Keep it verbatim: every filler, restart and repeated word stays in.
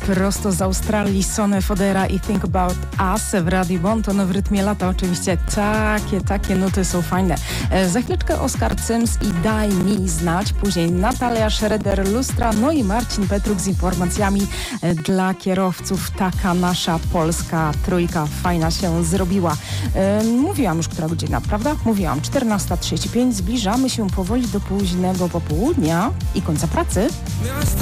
prosto z Australii, Sonne Fodera i Think About Us w Radiu Bonton w rytmie lata. Oczywiście takie, takie nuty są fajne. E, za chwileczkę Oskar Cyms i Daj mi znać. Później Natalia Schroeder, Lustra, no i Marcin Petruk z informacjami e, dla kierowców. Taka nasza polska trójka fajna się zrobiła. E, mówiłam już, która godzina, prawda? Mówiłam, czternasta trzydzieści pięć. Zbliżamy się powoli do późnego popołudnia i końca pracy.